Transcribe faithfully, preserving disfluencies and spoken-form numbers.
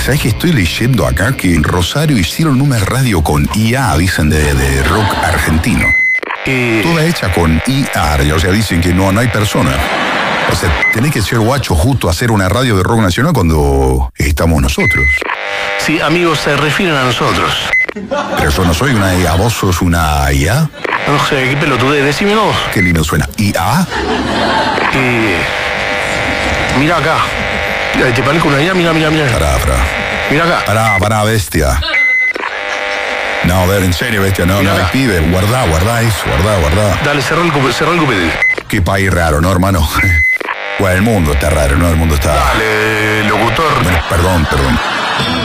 ¿sabes que estoy leyendo acá que en Rosario hicieron una radio con I A, dicen, de, de rock argentino? Eh, Toda hecha con I A, o sea, dicen que no, no hay persona. O sea, tenés que ser guacho justo a hacer una radio de rock nacional cuando estamos nosotros. sí, amigos, se refieren a nosotros. Pero yo no soy una I A, vos sos una I A. No sé, qué pelotudez, decímelo. Qué lindo suena. ¿I A? Eh, mira acá. Mira, ¿te parezco una idea? Mira, mira, mira. Pará, pará. Mira acá. Pará, pará, bestia. No, a ver, en serio, bestia, no, Mirá no, acá. pibe, guardá, guardá eso, guardá, guardá. Dale, cerrá el, cupe- cerrá el cupete. Qué país raro, ¿no, hermano? Bueno, el mundo está raro, ¿no? El mundo está... Dale, locutor. Bueno, perdón, perdón.